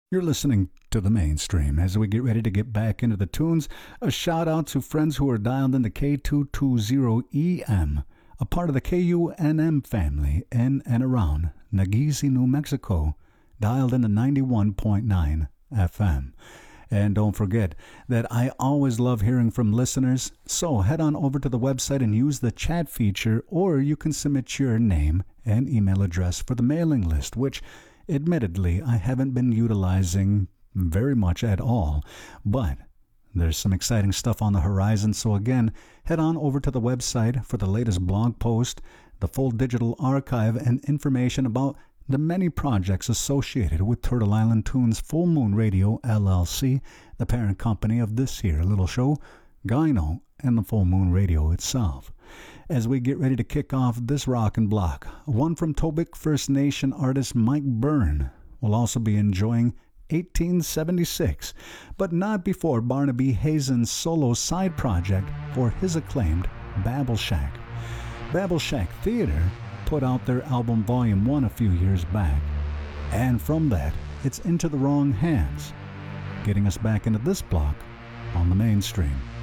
You're listening to the mainstream. As we get ready to get back into the tunes, a shout out to friends who are dialed in the K220EM, a part of the KUNM family in and around Nageezi, New Mexico, dialed in the 91.9 FM. And don't forget that I always love hearing from listeners, so head on over to the website and use the chat feature, or you can submit your name and email address for the mailing list, which admittedly I haven't been utilizing very much at all, but there's some exciting stuff on the horizon. So again, head on over to the website for the latest blog post, the full digital archive, and information about the many projects associated with Turtle Island Tunes Full Moon Radio LLC, the parent company of this here little show, Gyno, and the Full Moon Radio itself. As we get ready to kick off this rockin' block, one from Tobique First Nation artist Mike Byrne will also be enjoying 1876, but not before Barnaby Hazen's solo side project for his acclaimed Babel Shack. Babel Shack Theater put out their album Volume 1 a few years back, and from that, it's Into the Wrong Hands, getting us back into this block on the mainstream.